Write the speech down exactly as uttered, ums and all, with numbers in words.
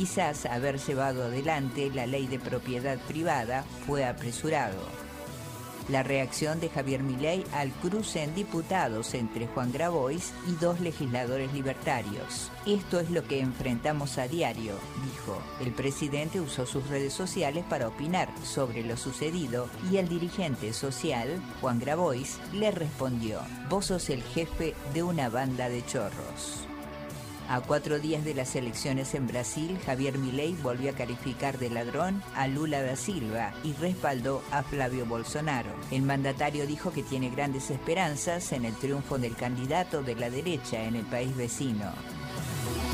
Quizás haber llevado adelante la ley de propiedad privada fue apresurado. La reacción de Javier Milei al cruce en diputados entre Juan Grabois y dos legisladores libertarios. Esto es lo que enfrentamos a diario, dijo. El presidente usó sus redes sociales para opinar sobre lo sucedido y el dirigente social, Juan Grabois, le respondió: vos sos el jefe de una banda de chorros. A cuatro días de las elecciones en Brasil, Javier Milei volvió a calificar de ladrón a Lula da Silva y respaldó a Flavio Bolsonaro. El mandatario dijo que tiene grandes esperanzas en el triunfo del candidato de la derecha en el país vecino.